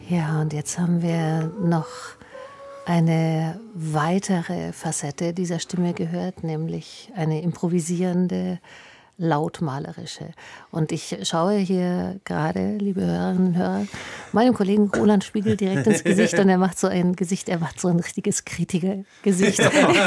Ja, und jetzt haben wir noch eine weitere Facette dieser Stimme gehört, nämlich eine improvisierende, lautmalerische. Und ich schaue hier gerade, liebe Hörerinnen und Hörer, meinem Kollegen Roland Spiegel direkt ins Gesicht und er macht so ein Gesicht, er macht so ein richtiges Kritikergesicht.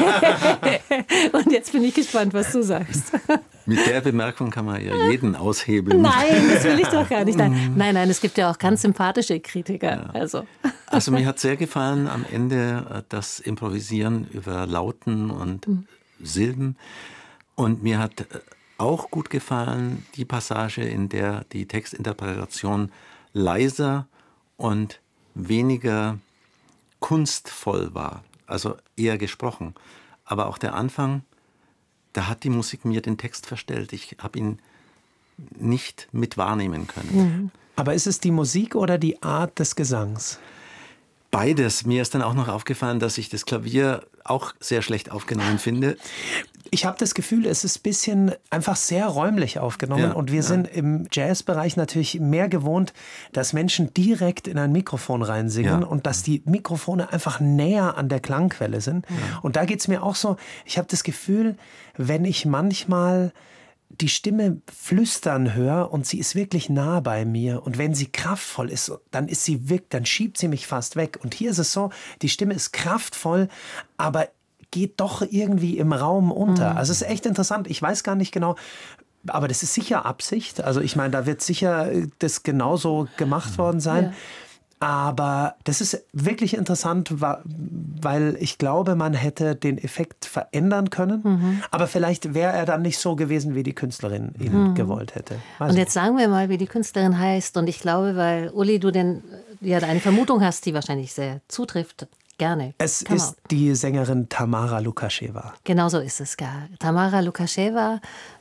Und jetzt bin ich gespannt, was du sagst. Mit der Bemerkung kann man ja jeden aushebeln. Nein, das will ich doch gar nicht. Nein, es gibt ja auch ganz sympathische Kritiker. Ja. Also mir hat sehr gefallen am Ende das Improvisieren über Lauten und Silben. Und mir hat auch gut gefallen die Passage, in der die Textinterpretation leiser und weniger kunstvoll war, also eher gesprochen. Aber auch der Anfang, da hat die Musik mir den Text verstellt. Ich habe ihn nicht mit wahrnehmen können. Aber ist es die Musik oder die Art des Gesangs? Beides. Mir ist dann auch noch aufgefallen, dass ich das Klavier auch sehr schlecht aufgenommen finde. Ich habe das Gefühl, es ist ein bisschen einfach sehr räumlich aufgenommen. Ja, und wir sind im Jazzbereich natürlich mehr gewohnt, dass Menschen direkt in ein Mikrofon reinsingen und dass die Mikrofone einfach näher an der Klangquelle sind. Ja. Und da geht es mir auch so, ich habe das Gefühl, wenn ich manchmal die Stimme flüstern höre und sie ist wirklich nah bei mir und wenn sie kraftvoll ist, dann schiebt sie mich fast weg. Und hier ist es so, die Stimme ist kraftvoll, aber geht doch irgendwie im Raum unter. Also es ist echt interessant. Ich weiß gar nicht genau, aber das ist sicher Absicht. Also ich meine, da wird sicher das genauso gemacht worden sein. Ja. Aber das ist wirklich interessant, weil ich glaube, man hätte den Effekt verändern können. Aber vielleicht wäre er dann nicht so gewesen, wie die Künstlerin ihn gewollt hätte. Und jetzt sagen wir mal, wie die Künstlerin heißt. Und ich glaube, weil, Uli, du eine Vermutung hast, die wahrscheinlich sehr zutrifft. Gerne. Es ist die Sängerin Tamara Lukascheva. Genau so ist es, ja. Tamara Lukascheva,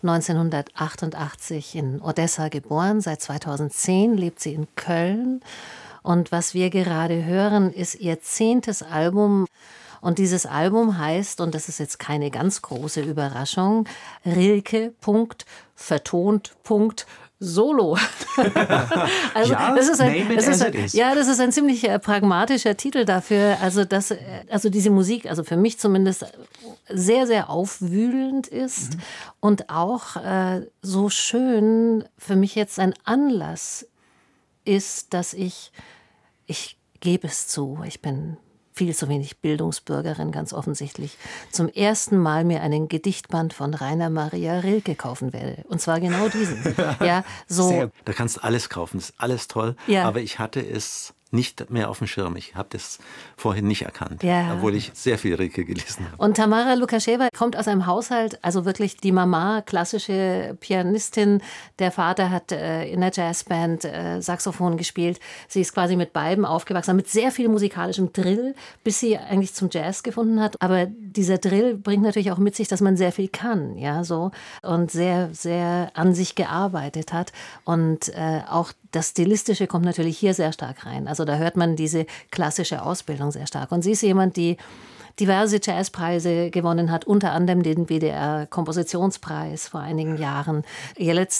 1988 in Odessa geboren. Seit 2010 lebt sie in Köln. Und was wir gerade hören, ist ihr 10. Album. Und dieses Album heißt, und das ist jetzt keine ganz große Überraschung, Rilke. Vertont. Solo. Also ja, das ist ein ziemlich pragmatischer Titel dafür. Also diese Musik, also für mich zumindest sehr, sehr aufwühlend ist und auch so schön für mich jetzt ein Anlass ist, dass ich gebe es zu, ich bin viel zu wenig Bildungsbürgerin, ganz offensichtlich, zum ersten Mal mir einen Gedichtband von Rainer Maria Rilke kaufen werde. Und zwar genau diesen. Ja, so. Da kannst du alles kaufen, das ist alles toll, aber ich hatte es nicht mehr auf dem Schirm. Ich habe das vorhin nicht erkannt, obwohl ich sehr viel Rilke gelesen habe. Und Tamara Lukascheva kommt aus einem Haushalt, also wirklich die Mama, klassische Pianistin. Der Vater hat in der Jazzband Saxophon gespielt. Sie ist quasi mit beiden aufgewachsen, mit sehr viel musikalischem Drill, bis sie eigentlich zum Jazz gefunden hat. Aber dieser Drill bringt natürlich auch mit sich, dass man sehr viel kann, ja, so, und sehr, sehr an sich gearbeitet hat. Und auch das Stilistische kommt natürlich hier sehr stark rein. Also da hört man diese klassische Ausbildung sehr stark. Und sie ist jemand, die diverse Jazzpreise gewonnen hat, unter anderem den WDR-Kompositionspreis vor einigen Jahren. Ihr